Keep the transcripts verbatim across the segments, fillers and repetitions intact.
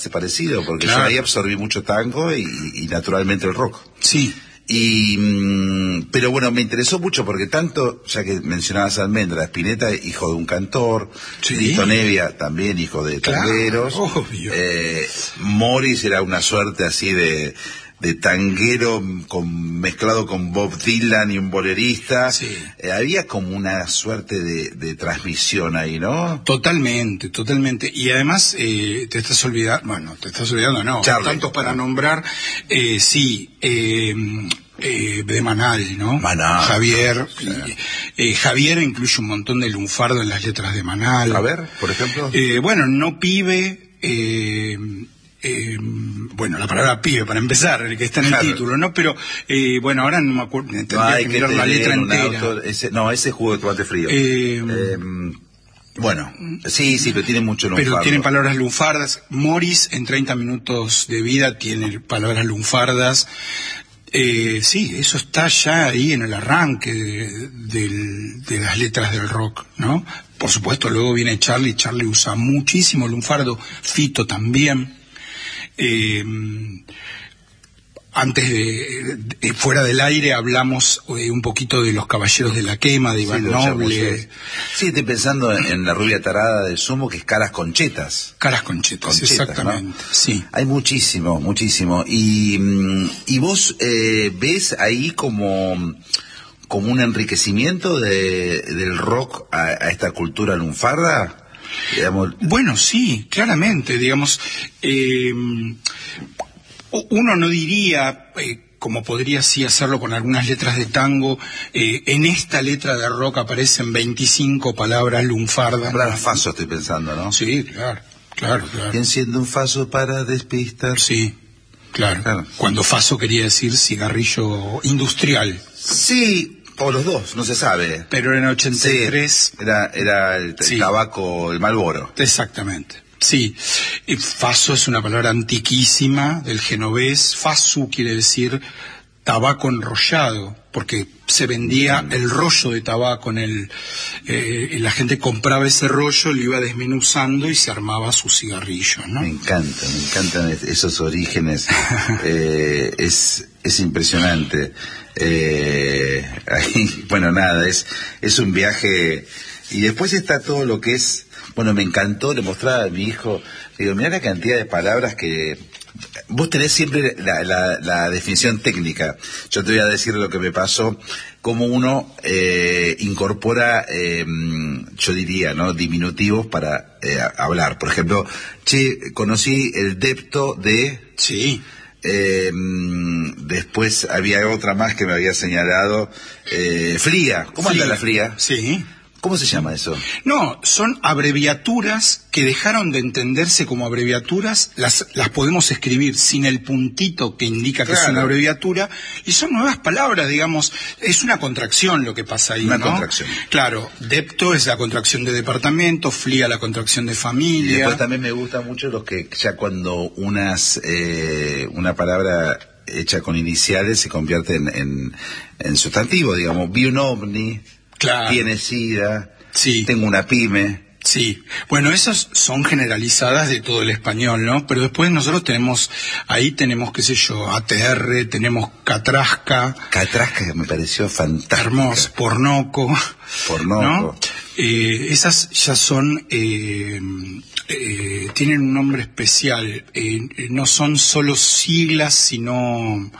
parecido, porque claro. yo ahí absorbí mucho tango y, y naturalmente el rock. Sí. Y pero bueno, me interesó mucho porque tanto, ya que mencionabas a Almendra, Spinetta, hijo de un cantor, sí. Lito Nevia, también hijo de tangueros, claro, eh, Morris era una suerte así de de tanguero con, mezclado con Bob Dylan y un bolerista. Sí. Eh, había como una suerte de, de transmisión ahí, ¿no? Totalmente, totalmente. Y además, eh, te estás olvidando, bueno, te estás olvidando, no, Charlie, tantos para ah. nombrar, eh, sí, eh, eh, de Manal, ¿no? Manal. Javier, Claro. eh, Javier incluye un montón de lunfardo en las letras de Manal. A ver, por ejemplo. Eh, bueno, No Pibe, eh, Eh, bueno, la palabra pibe para empezar, el que está en el claro. título, ¿no? Pero, eh, bueno, ahora no me acuerdo, tendría no, hay que que mirar la letra entera. Auto, ese, no, ese es Jugo de Tomate Frío. Eh, eh, bueno, sí, sí, pero tiene mucho lunfardo. Pero tienen palabras lunfardas. Morris, en treinta minutos de vida, tiene palabras lunfardas. Eh, sí, eso está ya ahí en el arranque de, de, de las letras del rock, ¿no? Por supuesto, luego viene Charlie. Charlie usa muchísimo lunfardo. Fito también. Eh, antes de, de fuera del aire hablamos eh, un poquito de Los Caballeros de la Quema de Iván sí, Noble. Sí, estoy pensando en, en La Rubia Tarada de Sumo, que es Caras Conchetas. Caras Conchetas, Conchetas, exactamente, ¿no? Sí. Hay muchísimo, muchísimo. Y, y vos eh, ves ahí como como un enriquecimiento de, del rock a, a esta cultura lunfarda. Digamos. Bueno, sí, claramente, digamos, eh, uno no diría, eh, como podría sí hacerlo con algunas letras de tango, eh, en esta letra de rock aparecen veinticinco palabras lunfardas. Palabras faso estoy pensando, ¿no? Sí, claro, claro, claro. ¿Quién siendo un faso para despistar? Sí, claro. claro. Cuando faso quería decir cigarrillo industrial. Sí. O los dos, no se sabe. Pero en ochenta y tres... Sí, era, era el, el sí. tabaco, el Marlboro. Exactamente, sí. Y faso es una palabra antiquísima del genovés. Fasu quiere decir tabaco enrollado, porque se vendía mm. el rollo de tabaco en el... Eh, la gente compraba ese rollo, lo iba desmenuzando y se armaba su cigarrillo, ¿no? Me encanta, me encantan esos orígenes. eh, es, es impresionante. Eh, ahí, bueno, nada, es, es un viaje. Y después está todo lo que es. Bueno, me encantó, le mostraba a mi hijo. Digo, mirá la cantidad de palabras que. Vos tenés siempre la, la, la definición técnica. Yo te voy a decir lo que me pasó. Cómo uno eh, incorpora, eh, yo diría, ¿no? Diminutivos para eh, hablar. Por ejemplo, che, conocí el depto de. Sí. Eh, después había otra más que me había señalado, eh, Fría. ¿Cómo Fría. anda la Fría? Sí. ¿Cómo se llama eso? No, son abreviaturas que dejaron de entenderse como abreviaturas, las, las podemos escribir sin el puntito que indica que claro. es una abreviatura, y son nuevas palabras, digamos, es una contracción lo que pasa ahí, una ¿no? contracción. Claro, depto es la contracción de departamento, flia la contracción de familia. Y después también me gustan mucho los que ya cuando unas, eh, una palabra hecha con iniciales se convierte en, en, en sustantivo, digamos, vi un ovni. Claro. Tiene sida, sí. Tengo una pyme. Sí, bueno, esas son generalizadas de todo el español, ¿no? Pero después nosotros tenemos, ahí tenemos, qué sé yo, A T R, tenemos catrasca. Catrasca que me pareció fantástica. Hermoso, pornoco. Pornoco. ¿No? Eh, esas ya son, eh, eh, tienen un nombre especial, eh, no son solo siglas, sino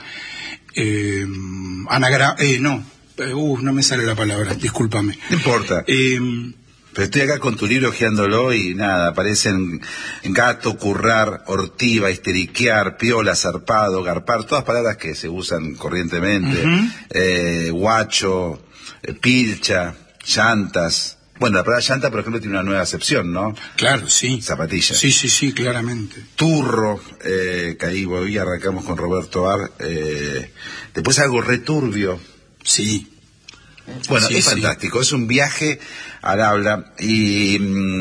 eh, anagra, eh, no. Uh, no me sale la palabra, discúlpame. No importa. Eh, Pero estoy acá con tu libro hojeándolo y nada, aparecen gato, currar, ortiva, histeriquear, piola, zarpado, garpar, todas palabras que se usan corrientemente. Uh-huh. eh, guacho, eh, pilcha, llantas. Bueno, la palabra llanta, por ejemplo, tiene una nueva acepción, ¿no? Claro, sí. Zapatilla. Sí, sí, sí, claramente. Turro, eh, que ahí hoy arrancamos con Roberto Ar. Eh, después algo returbio. Sí. Bueno, sí, es sí. fantástico, es un viaje al habla y,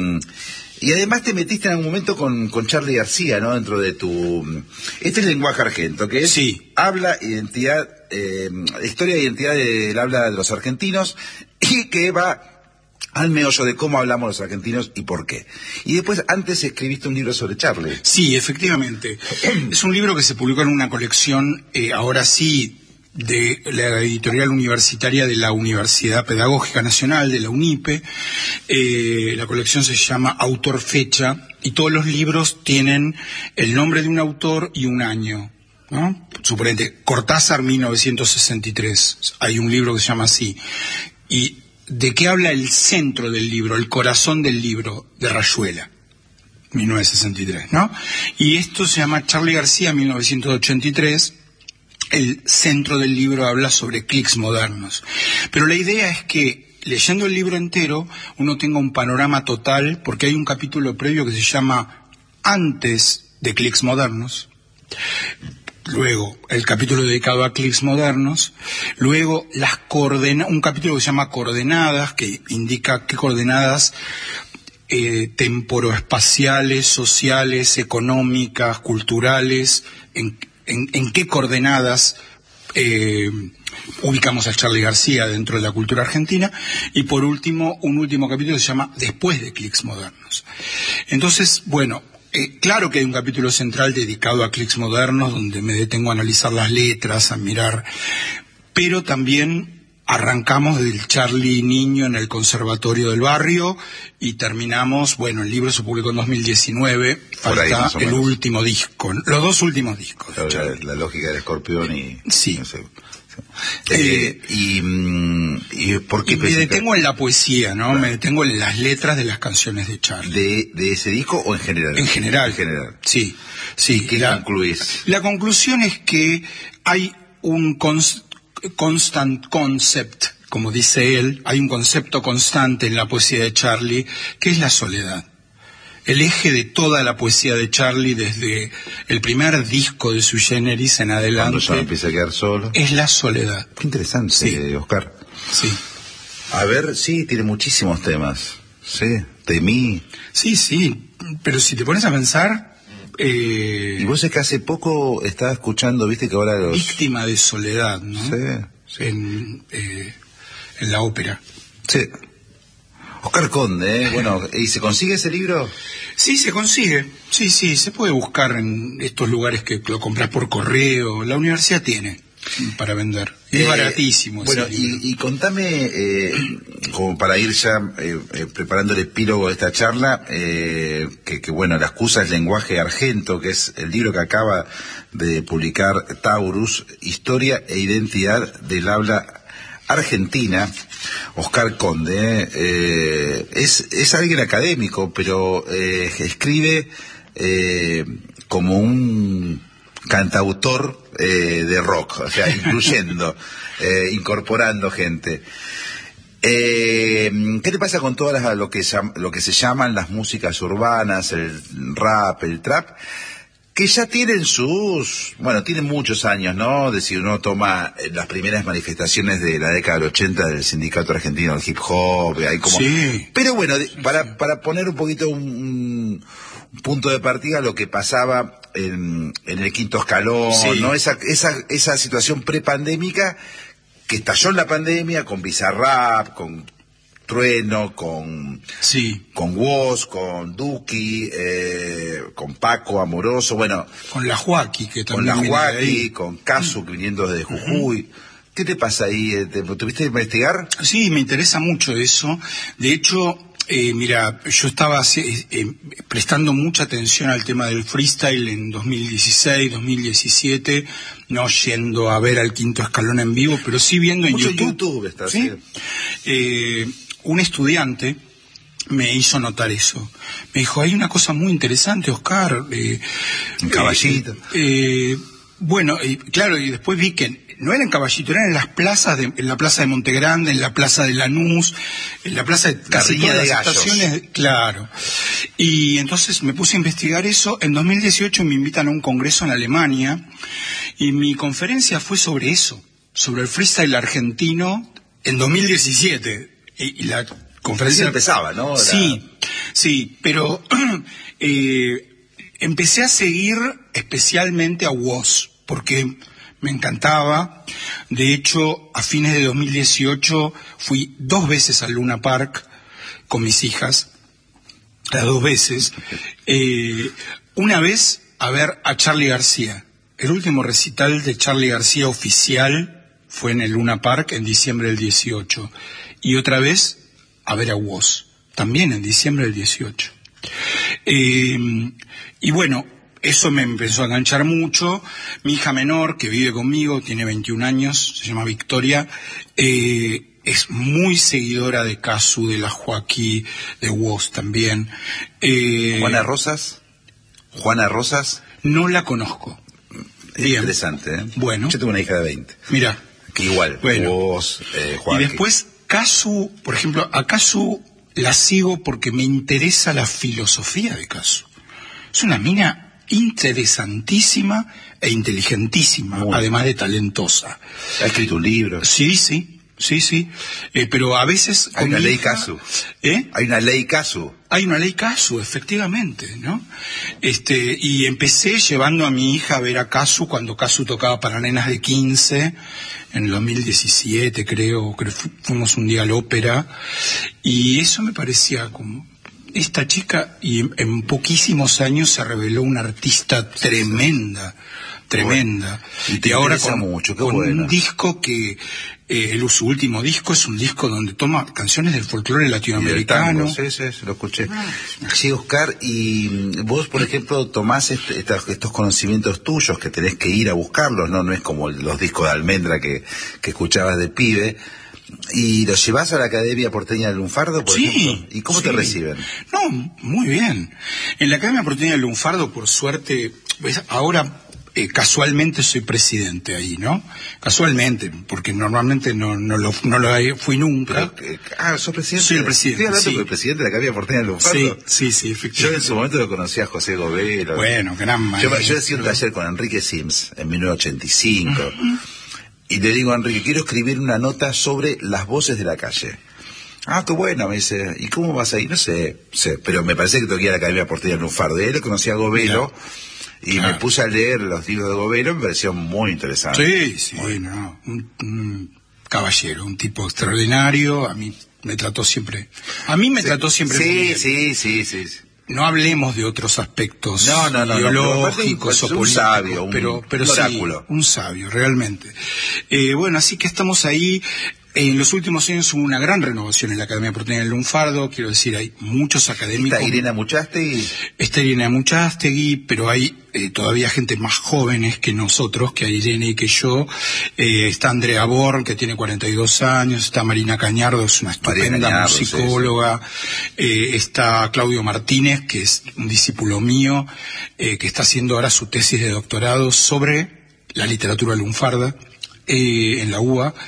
y además te metiste en algún momento con, con Charly García, ¿no? Dentro de tu... Este es el lenguaje argento, que es sí. habla, identidad, eh, historia e identidad del habla de los argentinos y que va al meollo de cómo hablamos los argentinos y por qué. Y después, antes escribiste un libro sobre Charlie. Sí, efectivamente. Es un libro que se publicó en una colección, eh, ahora sí, de la editorial universitaria de la Universidad Pedagógica Nacional, de la UNIPE. Eh, la colección se llama Autor Fecha, y todos los libros tienen el nombre de un autor y un año, ¿no? Suponete, Cortázar, mil novecientos sesenta y tres. Hay un libro que se llama así. Y ¿de qué habla el centro del libro, el corazón del libro? De Rayuela, mil novecientos sesenta y tres, ¿no? Y esto se llama Charly García, mil novecientos ochenta y tres. El centro del libro habla sobre clics modernos. Pero la idea es que, leyendo el libro entero, uno tenga un panorama total, porque hay un capítulo previo que se llama Antes de clics modernos. Luego, el capítulo dedicado a clics modernos. Luego, las coordena- un capítulo que se llama Coordenadas, que indica qué coordenadas eh, temporoespaciales, sociales, económicas, culturales, en, en, en qué coordenadas eh, ubicamos a Charly García dentro de la cultura argentina. Y por último, un último capítulo que se llama Después de clics modernos. Entonces, bueno, Eh, claro que hay un capítulo central dedicado a clics modernos, donde me detengo a analizar las letras, a mirar, pero también arrancamos del Charly niño en el conservatorio del barrio y terminamos, bueno, el libro se publicó en dos mil diecinueve, falta el último disco, los dos últimos discos. Claro, la, la lógica del escorpión y... Sí. No sé. Eh, y, y, ¿por qué y me detengo en la poesía, ¿no? Claro. Me detengo en las letras de las canciones de Charly. ¿De, de ese disco o en general? En general. En general. Sí, sí. ¿Qué la, concluís? La conclusión es que hay un cons, constant concept, como dice él, hay un concepto constante en la poesía de Charly, que es la soledad. El eje de toda la poesía de Charly, desde el primer disco de Sui Generis en adelante, cuando ya empieza a quedar solo, es la soledad. Qué interesante, sí. eh, Oscar. Sí. A ver, sí, tiene muchísimos temas. Sí, de mí. Sí, sí, pero si te pones a pensar... Eh, y vos es que hace poco estaba escuchando, viste que ahora los... Víctima de soledad, ¿no? Sí, sí. En, eh, en la ópera. Sí. Oscar Conde, ¿eh? Bueno, ¿y se consigue ese libro? Sí, se consigue. Sí, sí, se puede buscar en estos lugares que lo compras por correo. La universidad tiene para vender. Es eh, baratísimo. Bueno, y, y contame, eh, como para ir ya eh, eh, preparando el epílogo de esta charla, eh, que, que bueno, la excusa es Lenguaje Argento, que es el libro que acaba de publicar Taurus, Historia e Identidad del Habla Argentina. Oscar Conde, eh, es, es alguien académico, pero eh, escribe eh, como un cantautor eh, de rock, o sea, incluyendo, eh, incorporando gente. Eh, ¿Qué te pasa con todas las, lo que, lo que se llaman las músicas urbanas, el rap, el trap? Que ya tienen sus, bueno, tienen muchos años, ¿no? Es decir, uno toma las primeras manifestaciones de la década del ochenta del Sindicato Argentino del Hip Hop, hay como... Sí. Pero bueno, para, para poner un poquito un, un punto de partida lo que pasaba en, en el quinto escalón, sí. ¿No? Esa, esa, esa situación prepandémica que estalló en la pandemia con Bizarrap, con Trueno, con sí. con Woz, con Duki, eh, con Paco Amoroso, bueno, con la Joaquí, que también con la Joaquí, con Casu, que viniendo desde Jujuy. Uh-huh. ¿Qué te pasa ahí? ¿Te, ¿Tuviste que investigar? Sí, me interesa mucho eso. De hecho, eh, mira, yo estaba eh, prestando mucha atención al tema del freestyle en dos mil dieciséis, dos mil diecisiete, no yendo a ver al quinto escalón en vivo, pero sí viendo en mucho YouTube. YouTube está, ¿sí? ¿sí? Eh, un estudiante me hizo notar eso. Me dijo, hay una cosa muy interesante, Oscar. Eh, un caballito. Eh, eh, bueno, eh, claro, y después vi que no era en Caballito, eran en las plazas, de, en la plaza de Montegrande, en la plaza de Lanús, en la plaza de casi todas las estaciones, claro. Y entonces me puse a investigar eso. En dos mil dieciocho me invitan a un congreso en Alemania y mi conferencia fue sobre eso, sobre el freestyle argentino en dos mil diecisiete. Y, y la conferencia empezaba, ¿no? Era... Sí, sí, pero eh, empecé a seguir especialmente a Woz, porque me encantaba. De hecho, a fines de dos mil dieciocho fui dos veces al Luna Park con mis hijas, las dos veces. Eh, una vez a ver a Charly García. El último recital de Charly García oficial fue en el Luna Park en diciembre del dieciocho. Y otra vez a ver a Woz, también en diciembre del dieciocho. Eh, y bueno, eso me empezó a enganchar mucho. Mi hija menor, que vive conmigo, tiene veintiún años, se llama Victoria, eh, es muy seguidora de Casu, de la Joaquí, de Woz también. Eh, ¿Juana Rosas? ¿Juana Rosas? No la conozco. Es Bien. Interesante, ¿eh? Bueno. Yo tengo una hija de veinte. Mira. Que igual, bueno. Woz, eh, Joaquí. Y después, Casu, por ejemplo, a Casu la sigo porque me interesa la filosofía de Casu. Es una mina interesantísima e inteligentísima, muy además de talentosa. ¿Ha escrito un libro? Sí, sí, sí, sí. Eh, pero a veces... Hay una ley hija, Casu. ¿Eh? Hay una ley Casu. Hay una ley Casu, efectivamente, ¿no? Este, y empecé llevando a mi hija a ver a Casu cuando Casu tocaba para nenas de quince, en el dos mil diecisiete, creo, creo fuimos un día al ópera, y eso me parecía como... Esta chica, y en, en poquísimos años se reveló una artista tremenda, tremenda. Bueno, y, y ahora con, mucho, qué con bueno. un disco que, eh, el, su último disco es un disco donde toma canciones del folclore latinoamericano. Sí, sí, sí, lo escuché. Sí, Oscar, y vos, por ejemplo, tomás este, estos, estos conocimientos tuyos que tenés que ir a buscarlos, ¿no? No es como los discos de Almendra que, que escuchabas de pibe. ¿Y los llevas a la Academia Porteña del Lunfardo, por sí, ejemplo? ¿Y cómo sí. te reciben? No, muy bien. En la Academia Porteña del Lunfardo, por suerte, pues ahora eh, casualmente soy presidente ahí, ¿no? Casualmente, porque normalmente no, no, lo, no lo fui nunca. Pero, eh, ah, ¿sos presidente? Soy el presidente, Estoy hablando sí. con el presidente de la Academia Porteña del Lunfardo. Sí, sí, sí, efectivamente. Yo en su momento lo conocí a José Govelo. Bueno, gran maestro. Yo, yo hacía un taller con Enrique Sims en mil novecientos ochenta y cinco. Uh-huh. Y le digo a Enrique, quiero escribir una nota sobre las voces de la calle. Ah, qué bueno, me dice. ¿Y cómo vas a ir? No sé, sé, pero me parece que tengo que ir a la Academia Porteña del Lunfardo. Y él lo conocí a Govelo. Y ah. me puse a leer los libros de Govelo, me pareció muy interesante. Sí, sí, bueno, un, un caballero, un tipo extraordinario. A mí me trató siempre. A mí me sí, trató siempre. Sí, muy bien. sí, sí, sí, sí. No hablemos de otros aspectos no, no, no, ideológicos no, o políticos, un sabio, un, pero, pero un sí, oráculo. Un sabio, realmente. Eh, bueno, así que estamos ahí. En los últimos años hubo una gran renovación en la Academia Porteña del Lunfardo, quiero decir, hay muchos académicos. ¿Está Irena Muchastegui? Está Irena Muchastegui, pero hay eh, todavía gente más jóvenes que nosotros, que Irene y que yo. Eh, está Andrea Born, que tiene cuarenta y dos años, está Marina Cañardo, es una estupenda Cañardo, musicóloga, sí, sí. Eh, está Claudio Martínez, que es un discípulo mío, eh, que está haciendo ahora su tesis de doctorado sobre la literatura lunfarda. Eh, en la U B A,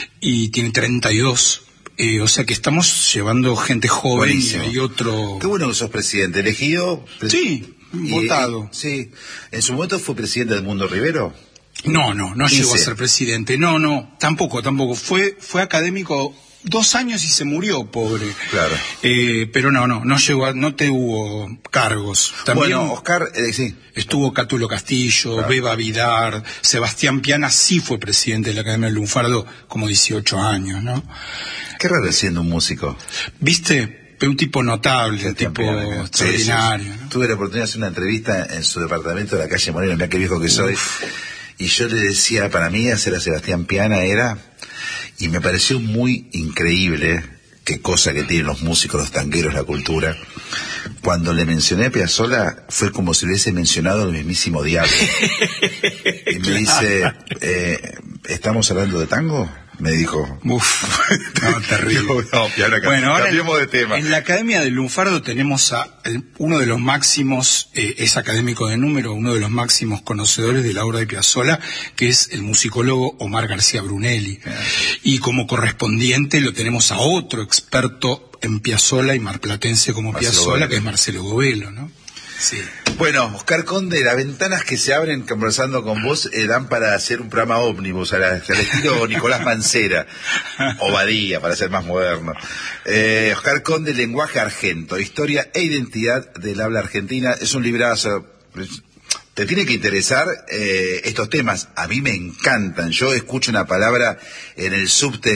y tiene treinta y dos, eh, o sea que estamos llevando gente joven. Buenísimo. Y hay otro... Qué bueno que sos presidente, elegido... Pres... Sí, y, votado. Y, sí, ¿en su momento fue presidente de Edmundo Rivero? No, no, no llegó a ser presidente, no, no, tampoco, tampoco, fue, fue académico dos años y se murió, pobre. Claro. Eh, pero no, no, no llegó, a, no te hubo cargos. También bueno, Oscar, eh, sí. Estuvo Cátulo Castillo, claro. Beba Vidar, Sebastián Piana sí fue presidente de la Academia del Lunfardo como dieciocho años, ¿no? Qué raro siendo un músico. ¿Viste? Un tipo notable, un tipo Piana, extraordinario. Sí, sí. ¿No? Tuve la oportunidad de hacer una entrevista en su departamento de la calle Moreno, mira qué viejo que soy. Uf. Y yo le decía, para mí hacer a Sebastián Piana era... Y me pareció muy increíble, qué cosa que tienen los músicos, los tangueros, la cultura. Cuando le mencioné a Piazzolla, fue como si le hubiese mencionado al mismísimo diablo. Y me dice, eh, ¿estamos hablando de tango? Me dijo. Uf, no, terrible. No, Piana, bueno, ahora cambiemos de tema. En la Academia del Lunfardo tenemos a el, uno de los máximos, eh, es académico de número, uno de los máximos conocedores de la obra de Piazzolla, que es el musicólogo Omar García Brunelli. Yeah. Y como correspondiente lo tenemos a otro experto en Piazzolla y marplatense como Piazzolla, que es Marcelo Govelo, ¿no? Sí. Bueno, Oscar Conde, las ventanas que se abren conversando con vos eh, dan para hacer un programa ómnibus al, al estilo Nicolás Mancera o Badía, para ser más moderno. Eh, Oscar Conde, Lenguaje Argento, Historia e Identidad del Habla Argentina. Es un librazo. Te tiene que interesar eh, estos temas. A mí me encantan. Yo escucho una palabra en el subte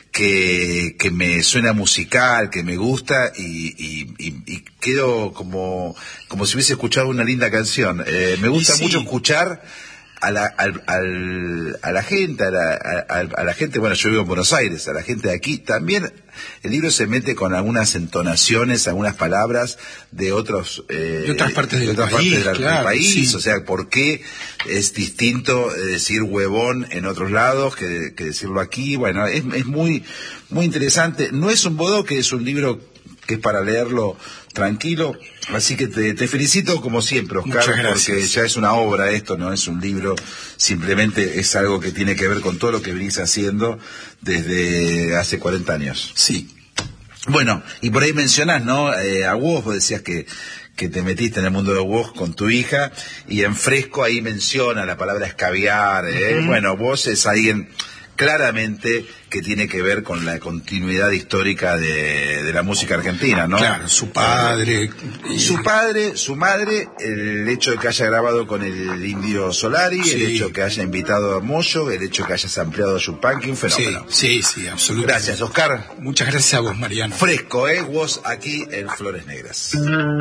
que, que me suena musical, que me gusta y, y, y, y quedo como, como si hubiese escuchado una linda canción. Eh, me gusta sí. mucho escuchar a la, al, al, a la gente, a la, a, a la gente, bueno, yo vivo en Buenos Aires, a la gente de aquí, también el libro se mete con algunas entonaciones, algunas palabras de otros, eh, de otras partes del de otras país, partes del, claro, del país, sí. O sea, ¿por qué es distinto decir huevón en otros lados que, que decirlo aquí? Bueno, es, es muy, muy interesante. No es un bodoque, es un libro que es para leerlo tranquilo, así que te, te felicito como siempre, Oscar, porque ya es una obra esto, no es un libro, simplemente es algo que tiene que ver con todo lo que venís haciendo desde hace cuarenta años. Sí. Bueno, y por ahí mencionás, ¿no? Eh, a vos, vos decías que que te metiste en el mundo de vos con tu hija, y en Fresco ahí menciona la palabra escabiar, ¿eh? Uh-huh. Bueno, vos es alguien claramente que tiene que ver con la continuidad histórica de, de la música argentina, ¿no? Claro, su padre. Y... Su padre, su madre, el hecho de que haya grabado con el Indio Solari, sí. El hecho de que haya invitado a Moyo, el hecho de que hayas ampliado a Yupanqui, un fenómeno. Sí, sí, sí, absolutamente. Gracias, Oscar. Muchas gracias a vos, Mariano. Fresco, ¿eh? Vos aquí en Flores Negras.